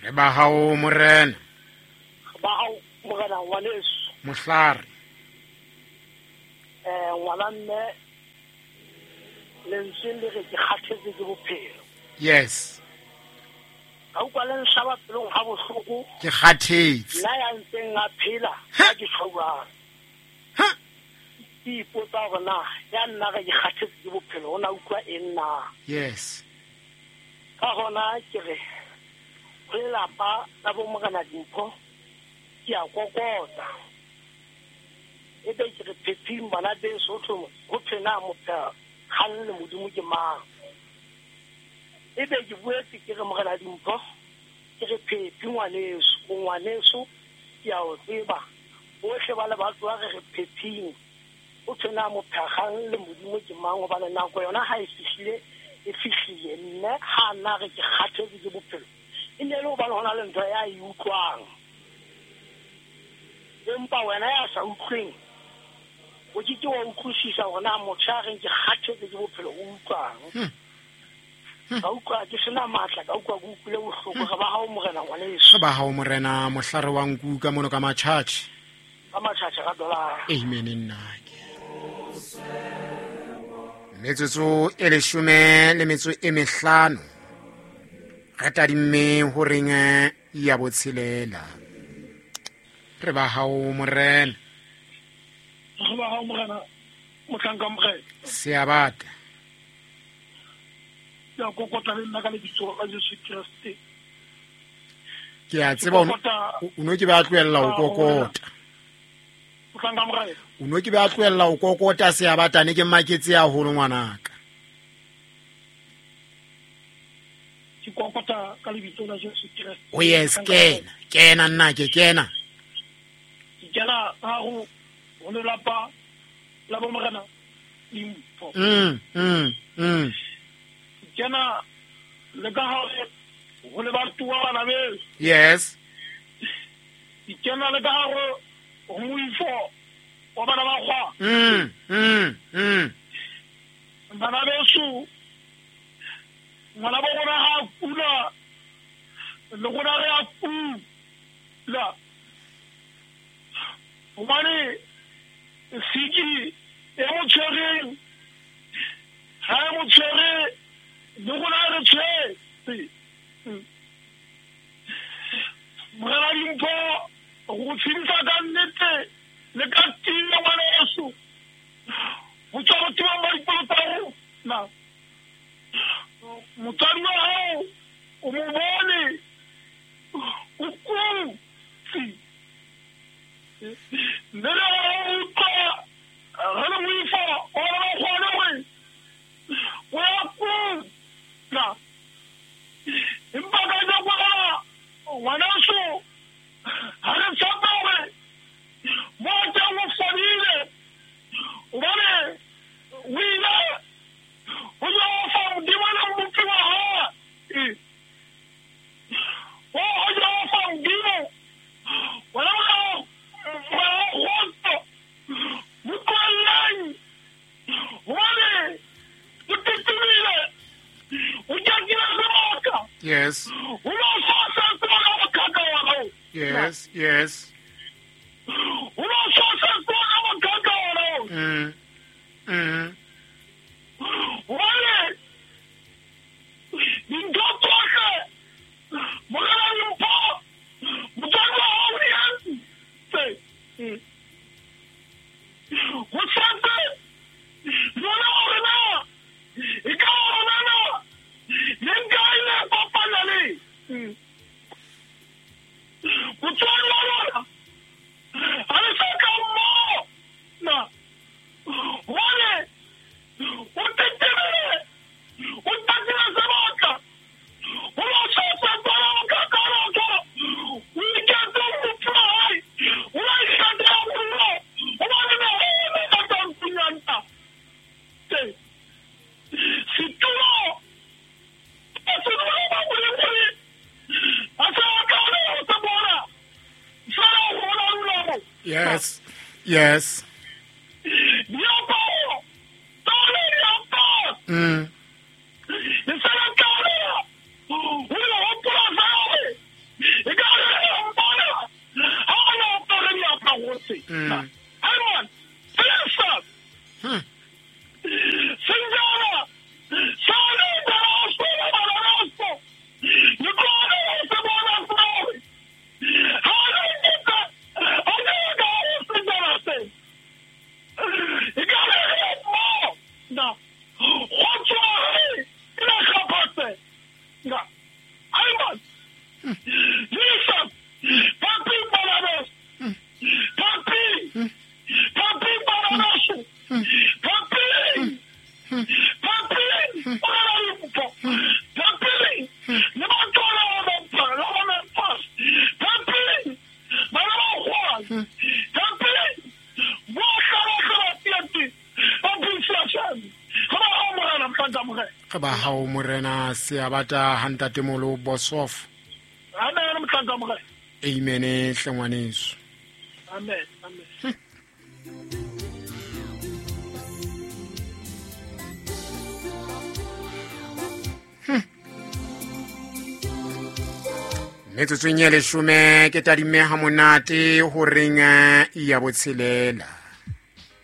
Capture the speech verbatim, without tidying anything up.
re ba hao morena ba hao morena wa leso mohlare eh ngwana mme lentswe le re ke kgathetse ke bophelo yes ka utlwa le nhlaba pelong ha bohloko ke kgathetse nna ya ntseng a phela ha ke tshwarang ha ke ipotsa hore na ya nna re ke kgathetse ke bophelo ona utlwa e nna yes ka hona ke re go lelapa la bo Morena Dimpho ke a kokota e be ke re pheping bana beso thoma go phena motho khalle modimo ke mang e be ke buetse ke re Morena Dimpho ke re pheping ngwaneso o ngwaneso ke a o tseba bohle ba le ba tswa re re pheping o tsena motho khalle modimo ke mang ba le nako yona ha e fihlile e fihlile nne ha nna re ke kgathetse ke bophelo e ne le ba lona le ntho ya e utlwang empa wena ya sa utlweng o ke ke wa utlwisisa hore na motho a reng ke kgathetse ke bophelo o utlwang ka utlwa ke sena matla ka utlwa go utlwile bohloko ga ba hao morena ngwaneso ba hao morena mohlare wa nku ka mono ka matšhatši ka matšhatši ga dolara amen nnake metsotso e leshome le metso e mehlano re tadimme ho reng ya botshelela re ba hao morena re ba hao morena motlanka morena se a bata ya kokota le nna ka lebitso la Jesu Kriste ke a tseba o no ke ba tloella o kokota motlanka morena o no ke ba tloella o kokota se a batane ke maketse ya holo ngwanaka ke kokota ka lebitso la Jesu Kriste o yes kena kena nna ke kena kena ha go go le lapa la bo Morena Dimpho mm mm mm kena le ka ha go le batho wa bana be yes kena le ka ha go go moifo wa bana ba khwa mm mm mm bana beso ngwana ba bona ha pula le gona re a pula o mane siki e mo tshwereng ha mo tshwere le gona re tshwe Morena Dimpho go tshintsa ka nnete le ka tina ngwana yeso go tswa go tima ba dipotaro na motsadi wa hao o mo bone o kutsi nne le go utlwa re le moifo o le ba kgone gore o ya kutla empa ka nako ya ngwanaso ha re tshepa gore mo teng o fodile gobane o ile go ja go fa modimo le motho wa gae o go ja go fa modimo wena o go mo tlolang gobane o titimile o jakile sebaka yes o no sosa sebaka bothata wa gago yes yes o no sosa sebaka bothata wa gago mm mm gobane dintho tsohle Morena Dimpho motswadi wa hao di entse go setse lona gore na e ka gore nana le nka ile kopana le motswadi wa lona a le sa ka mmogo na gobane o tetemele o tatile sebaka o lo sosa tsala mokakaroko o iketse motho wa hae o la ikgatela bollo o bane meone ka tankunyanta setulo a setulo ba bolebole a sa akane go se bona fela go bona lulamo yes yes diaparo tole diaparo mm le sala kane o le hopola fela Ayman. Listen. Papi Baranas. Papi. Papi Baranas. Papi. Papi. Papi. Papi. Levantola la pa, la ma pas. Papi. Baranas Juan. Papi. Wakara kara tiati. Papi siasan. Kama omra na mtanda mre. Re ba hao morena se abata hantatemolo bosof. Amen mtanda mre. Amen hle ngwaneso. Amen. Amen. Metsotso nye leshome ke tadimme ha monate ho reng ya botshelela.